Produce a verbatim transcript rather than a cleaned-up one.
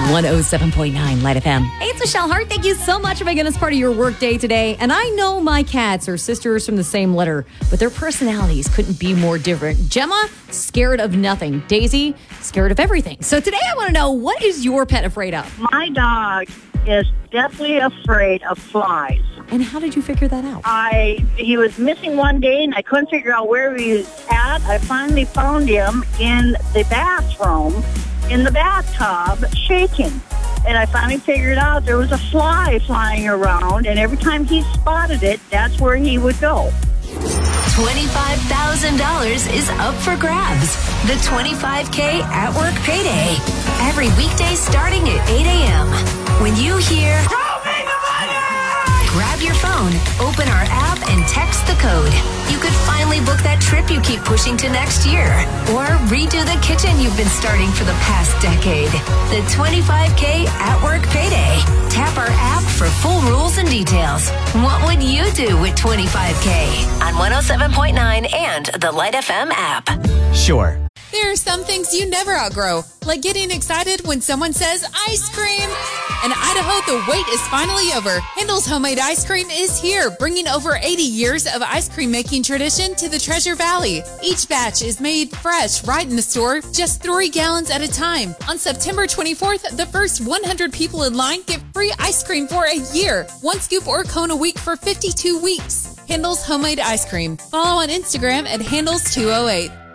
one oh seven point nine Light F M. Hey, it's Michelle Hart. Thank you so much for making us part of your work day today. And I know my cats are sisters from the same litter, but their personalities couldn't be more different. Gemma, scared of nothing. Daisy, scared of everything. So today I want to know, what is your pet afraid of? My dog is deathly afraid of flies. And how did you figure that out? I he was missing one day and I couldn't figure out where he was at. I finally found him in the bathroom, in the bathtub, shaking. And I finally figured out there was a fly flying around, and every time he spotted it, that's where he would go. twenty-five thousand dollars is up for grabs. The twenty-five K at work payday. Every weekday starting at eight a.m. When you hear, "Show me the money!" Grab your phone, open our app, and text the code. You could finally book that trip you keep pushing to next year. Or redo the kitchen you've been starting for the past decade. The twenty-five K at work payday. Tap our app for full rules and details. What would you do with twenty-five K? On one oh seven point nine and the Light F M app. Sure. There are some things you never outgrow, like getting excited when someone says ice cream. In Idaho, the wait is finally over. Handel's Homemade Ice Cream is here, bringing over eighty years of ice cream making tradition to the Treasure Valley. Each batch is made fresh right in the store, just three gallons at a time. On September twenty-fourth, the first one hundred people in line get free ice cream for a year. One scoop or cone a week for fifty-two weeks. Handel's Homemade Ice Cream. Follow on Instagram at Handles two oh eight.